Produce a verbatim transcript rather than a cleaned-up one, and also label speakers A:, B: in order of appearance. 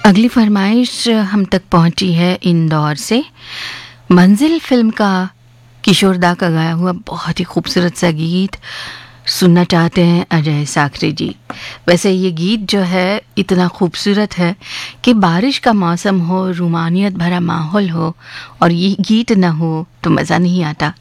A: अगली फरमाइश हम तक पहुंची है इंदौर से। मंजिल फिल्म का किशोर दा का गाया हुआ बहुत ही खूबसूरत सा गीत सुनना चाहते हैं अजय साखरे जी। वैसे ये गीत जो है इतना खूबसूरत है कि बारिश का मौसम हो, रूमानियत भरा माहौल हो और ये गीत ना हो तो मज़ा नहीं आता।